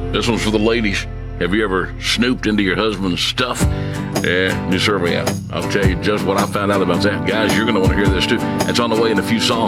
This one's for the ladies. Have you ever snooped into your husband's stuff? Yeah, new survey out. I'll tell you just what I found out about that. Guys, you're going to want to hear this too. It's on the way in a few songs.